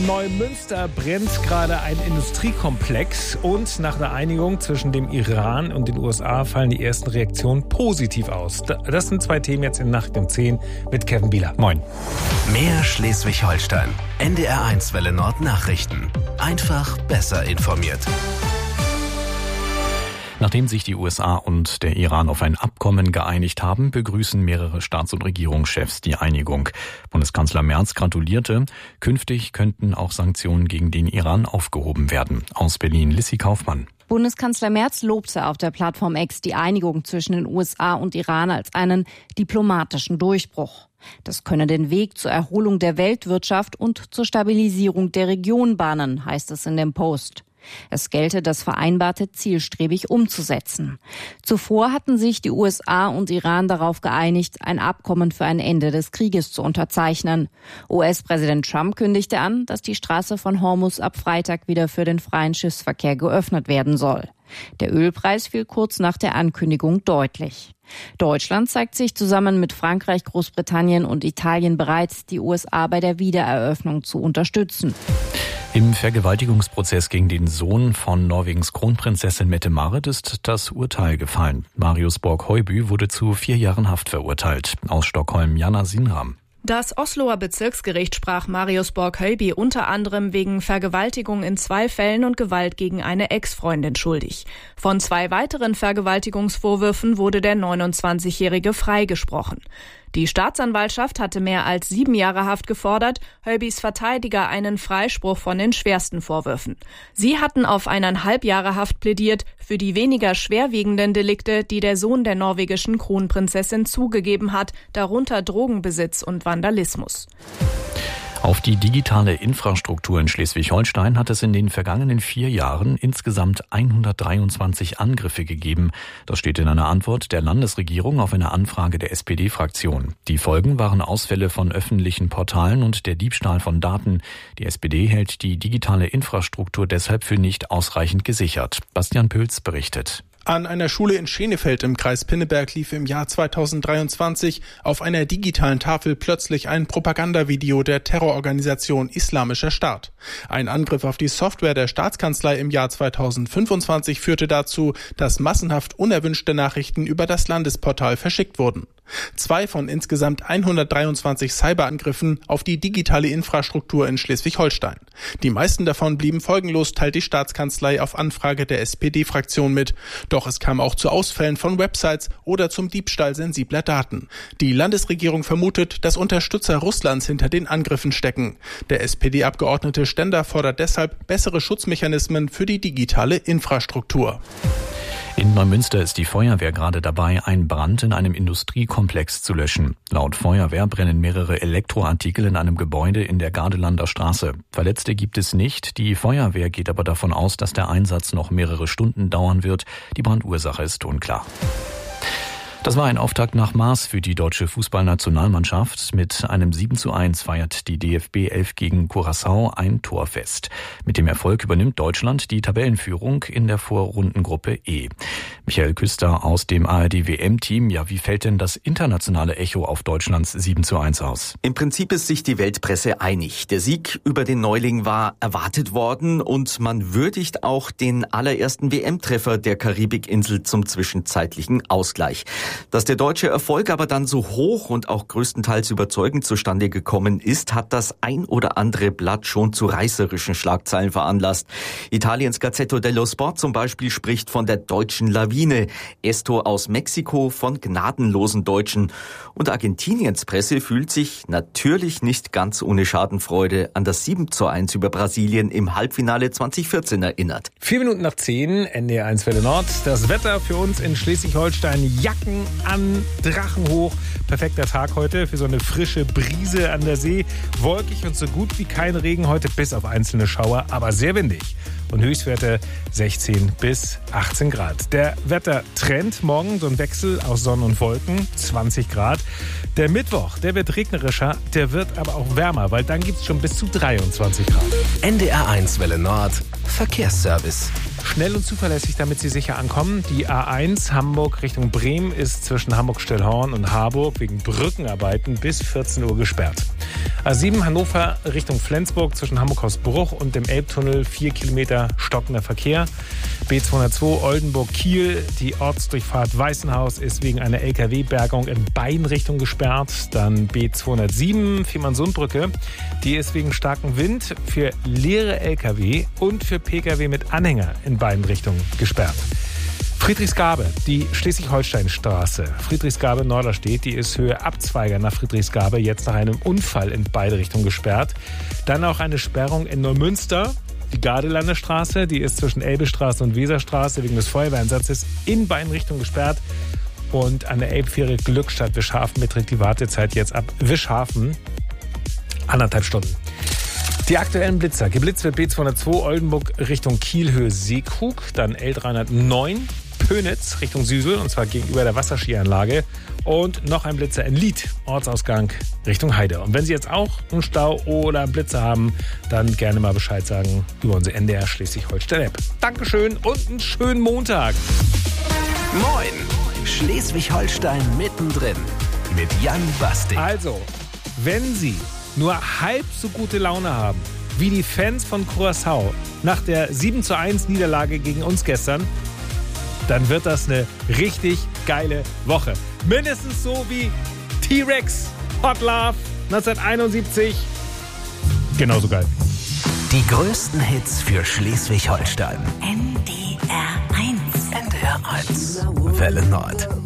Neumünster brennt gerade ein Industriekomplex und nach einer Einigung zwischen dem Iran und den USA fallen die ersten Reaktionen positiv aus. Das sind zwei Themen jetzt in Nacht um 10 mit Kevin Bieler. Moin. Mehr Schleswig-Holstein. NDR1 Welle Nord Nachrichten. Einfach besser informiert. Nachdem sich die USA und der Iran auf ein Abkommen geeinigt haben, begrüßen mehrere Staats- und Regierungschefs die Einigung. Bundeskanzler Merz gratulierte. Künftig könnten auch Sanktionen gegen den Iran aufgehoben werden. Aus Berlin Lissy Kaufmann. Bundeskanzler Merz lobte auf der Plattform X die Einigung zwischen den USA und Iran als einen diplomatischen Durchbruch. Das könne den Weg zur Erholung der Weltwirtschaft und zur Stabilisierung der Region bahnen, heißt es in dem Post. Es gelte, das Vereinbarte zielstrebig umzusetzen. Zuvor hatten sich die USA und Iran darauf geeinigt, ein Abkommen für ein Ende des Krieges zu unterzeichnen. US-Präsident Trump kündigte an, dass die Straße von Hormuz ab Freitag wieder für den freien Schiffsverkehr geöffnet werden soll. Der Ölpreis fiel kurz nach der Ankündigung deutlich. Deutschland zeigt sich zusammen mit Frankreich, Großbritannien und Italien bereit, die USA bei der Wiedereröffnung zu unterstützen. Im Vergewaltigungsprozess gegen den Sohn von Norwegens Kronprinzessin Mette-Marit ist das Urteil gefallen. Marius Borg-Høiby wurde zu 4 Jahren Haft verurteilt. Aus Stockholm Jana Sinram. Das Osloer Bezirksgericht sprach Marius Borg-Høiby unter anderem wegen Vergewaltigung in 2 Fällen und Gewalt gegen eine Ex-Freundin schuldig. Von 2 weiteren Vergewaltigungsvorwürfen wurde der 29-Jährige freigesprochen. Die Staatsanwaltschaft hatte mehr als 7 Jahre Haft gefordert, Høibys Verteidiger einen Freispruch von den schwersten Vorwürfen. Sie hatten auf 1,5 Jahre Haft plädiert für die weniger schwerwiegenden Delikte, die der Sohn der norwegischen Kronprinzessin zugegeben hat, darunter Drogenbesitz und Vandalismus. Auf die digitale Infrastruktur in Schleswig-Holstein hat es in den vergangenen 4 Jahren insgesamt 123 Angriffe gegeben. Das steht in einer Antwort der Landesregierung auf eine Anfrage der SPD-Fraktion. Die Folgen waren Ausfälle von öffentlichen Portalen und der Diebstahl von Daten. Die SPD hält die digitale Infrastruktur deshalb für nicht ausreichend gesichert. Bastian Pölz berichtet. An einer Schule in Schenefeld im Kreis Pinneberg lief im Jahr 2023 auf einer digitalen Tafel plötzlich ein Propagandavideo der Terrororganisation Islamischer Staat. Ein Angriff auf die Software der Staatskanzlei im Jahr 2025 führte dazu, dass massenhaft unerwünschte Nachrichten über das Landesportal verschickt wurden. 2 von insgesamt 123 Cyberangriffen auf die digitale Infrastruktur in Schleswig-Holstein. Die meisten davon blieben folgenlos, teilt die Staatskanzlei auf Anfrage der SPD-Fraktion mit. Doch es kam auch zu Ausfällen von Websites oder zum Diebstahl sensibler Daten. Die Landesregierung vermutet, dass Unterstützer Russlands hinter den Angriffen stecken. Der SPD-Abgeordnete Stender fordert deshalb bessere Schutzmechanismen für die digitale Infrastruktur. In Neumünster ist die Feuerwehr gerade dabei, einen Brand in einem Industriekomplex zu löschen. Laut Feuerwehr brennen mehrere Elektroartikel in einem Gebäude in der Gardelander Straße. Verletzte gibt es nicht. Die Feuerwehr geht aber davon aus, dass der Einsatz noch mehrere Stunden dauern wird. Die Brandursache ist unklar. Das war ein Auftakt nach Maß für die deutsche Fußballnationalmannschaft. Mit einem 7:1 feiert die DFB 11 gegen Curaçao ein Torfest. Mit dem Erfolg übernimmt Deutschland die Tabellenführung in der Vorrundengruppe E. Michael Küster aus dem ARD-WM-Team. Ja, wie fällt denn das internationale Echo auf Deutschlands 7:1 aus? Im Prinzip ist sich die Weltpresse einig. Der Sieg über den Neuling war erwartet worden und man würdigt auch den allerersten WM-Treffer der Karibikinsel zum zwischenzeitlichen Ausgleich. Dass der deutsche Erfolg aber dann so hoch und auch größtenteils überzeugend zustande gekommen ist, hat das ein oder andere Blatt schon zu reißerischen Schlagzeilen veranlasst. Italiens Gazzetto dello Sport zum Beispiel spricht von der deutschen Lawine, Esto aus Mexiko von gnadenlosen Deutschen. Und Argentiniens Presse fühlt sich natürlich nicht ganz ohne Schadenfreude an das 7:1 über Brasilien im Halbfinale 2014 erinnert. 4 Minuten nach 10, NDR1 Welle Nord. Das Wetter für uns in Schleswig-Holstein, Jacken an, Drachen hoch. Perfekter Tag heute für so eine frische Brise an der See. Wolkig und so gut wie kein Regen heute, bis auf einzelne Schauer, aber sehr windig. Und Höchstwerte 16 bis 18 Grad. Der Wettertrend morgen, so ein Wechsel aus Sonne und Wolken, 20 Grad. Der Mittwoch, der wird regnerischer, der wird aber auch wärmer, weil dann gibt es schon bis zu 23 Grad. NDR1 Welle Nord, Verkehrsservice. Schnell und zuverlässig, damit Sie sicher ankommen. Die A1 Hamburg Richtung Bremen ist zwischen Hamburg-Stillhorn und Harburg wegen Brückenarbeiten bis 14 Uhr gesperrt. A7 Hannover Richtung Flensburg zwischen Hamburg-Hausbruch und dem Elbtunnel 4 Kilometer stockender Verkehr. B202 Oldenburg-Kiel, die Ortsdurchfahrt Weißenhaus ist wegen einer LKW-Bergung in beiden Richtungen gesperrt. Dann B207 Fehmarnsundbrücke, die ist wegen starkem Wind für leere LKW und für Pkw mit Anhänger in beiden Richtungen gesperrt. Friedrichsgabe, die Schleswig-Holstein-Straße, Friedrichsgabe-Norderstedt, die ist Höhe Abzweiger nach Friedrichsgabe, jetzt nach einem Unfall in beide Richtungen gesperrt. Dann auch eine Sperrung in Neumünster, die Gardelande Straße, die ist zwischen Elbestraße und Weserstraße wegen des Feuerwehreinsatzes in beiden Richtungen gesperrt. Und an der Elbfähre Glückstadt-Wischhafen beträgt die Wartezeit jetzt ab Wischhafen 1,5 Stunden. Die aktuellen Blitzer. Geblitzt wird B202 Oldenburg Richtung Kiel Höhe Seekrug, dann L309 Pönitz Richtung Süsel, und zwar gegenüber der Wasserskianlage. Und noch ein Blitzer in Lied, Ortsausgang Richtung Heide. Und wenn Sie jetzt auch einen Stau oder einen Blitzer haben, dann gerne mal Bescheid sagen über unsere NDR Schleswig-Holstein-App. Dankeschön und einen schönen Montag. Moin, Schleswig-Holstein mittendrin mit Jan Bastik. Also, wenn Sie nur halb so gute Laune haben wie die Fans von Curaçao nach der 7:1 Niederlage gegen uns gestern, dann wird das eine richtig geile Woche. Mindestens so wie T-Rex, Hot Love, 1971. Genauso geil. Die größten Hits für Schleswig-Holstein. NDR 1. NDR 1. Welle Nord.